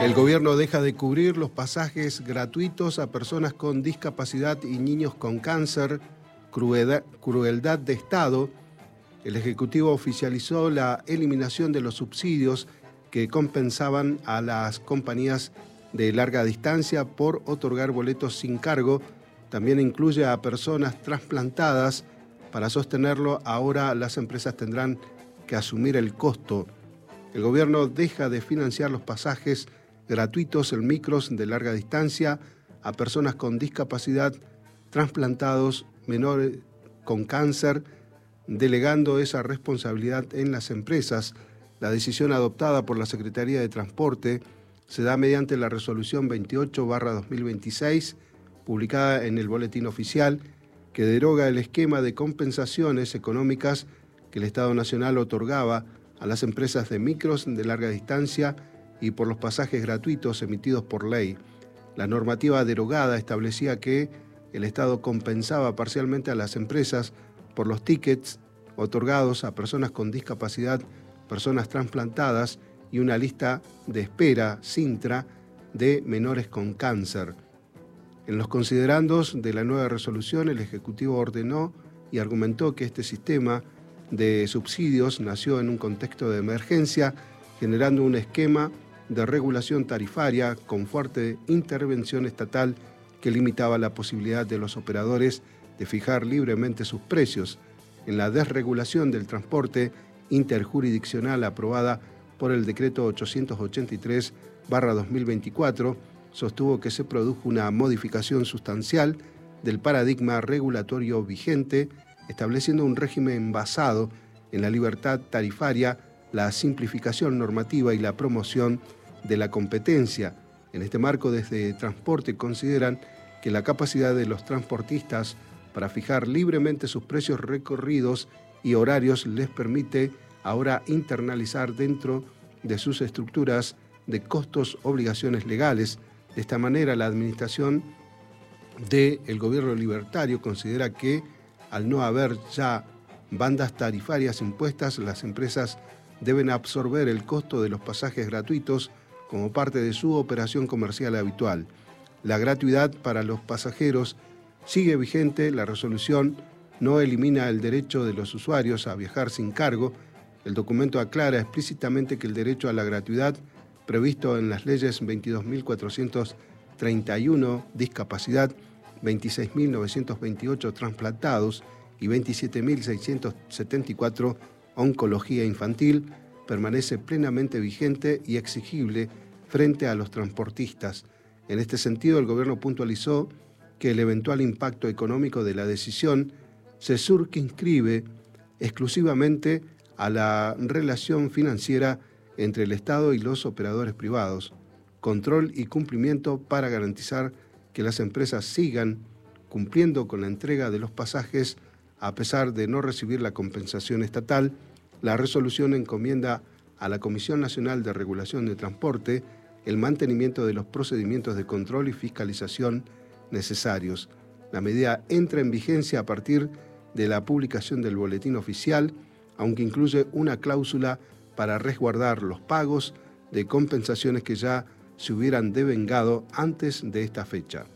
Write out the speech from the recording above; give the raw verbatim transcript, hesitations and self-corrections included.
El gobierno deja de cubrir los pasajes gratuitos a personas con discapacidad y niños con cáncer, crueldad, crueldad de Estado. El Ejecutivo oficializó la eliminación de los subsidios que compensaban a las compañías de larga distancia por otorgar boletos sin cargo. También incluye a personas trasplantadas. Para sostenerlo, ahora las empresas tendrán que asumir el costo. El gobierno deja de financiar los pasajes gratuitos en micros de larga distancia a personas con discapacidad, trasplantados, menores con cáncer, delegando esa responsabilidad en las empresas. La decisión adoptada por la Secretaría de Transporte se da mediante la resolución veintiocho barra dos mil veintiséis, publicada en el Boletín Oficial, que deroga el esquema de compensaciones económicas que el Estado Nacional otorgaba a las empresas de micros de larga distancia y por los pasajes gratuitos emitidos por ley. La normativa derogada establecía que el Estado compensaba parcialmente a las empresas por los tickets otorgados a personas con discapacidad, personas trasplantadas y una lista de espera, Sintra, de menores con cáncer. En los considerandos de la nueva resolución, el Ejecutivo ordenó y argumentó que este sistema de subsidios nació en un contexto de emergencia, generando un esquema de regulación tarifaria con fuerte intervención estatal que limitaba la posibilidad de los operadores de fijar libremente sus precios. En la desregulación del transporte interjurisdiccional aprobada por el decreto ochocientos ochenta y tres barra dos mil veinticuatro, sostuvo que se produjo una modificación sustancial del paradigma regulatorio vigente, estableciendo un régimen basado en la libertad tarifaria, la simplificación normativa y la promoción de la competencia. En este marco, desde Transporte consideran que la capacidad de los transportistas para fijar libremente sus precios recorridos y horarios les permite ahora internalizar dentro de sus estructuras de costos obligaciones legales. De esta manera, la administración del gobierno libertario considera que, al no haber ya bandas tarifarias impuestas, las empresas deben absorber el costo de los pasajes gratuitos como parte de su operación comercial habitual. La gratuidad para los pasajeros sigue vigente. La resolución no elimina el derecho de los usuarios a viajar sin cargo. El documento aclara explícitamente que el derecho a la gratuidad, previsto en las leyes veintidós mil cuatrocientos treinta y uno, discapacidad, veintiséis mil novecientos veintiocho, trasplantados, y veintisiete mil seiscientos setenta y cuatro, oncología infantil, permanece plenamente vigente y exigible frente a los transportistas. En este sentido, el gobierno puntualizó que el eventual impacto económico de la decisión se circunscribe exclusivamente a la relación financiera entre el Estado y los operadores privados, control y cumplimiento para garantizar que las empresas sigan cumpliendo con la entrega de los pasajes a pesar de no recibir la compensación estatal. La resolución encomienda a la Comisión Nacional de Regulación de Transporte el mantenimiento de los procedimientos de control y fiscalización necesarios. La medida entra en vigencia a partir de la publicación del Boletín Oficial, aunque incluye una cláusula para resguardar los pagos de compensaciones que ya se hubieran devengado antes de esta fecha.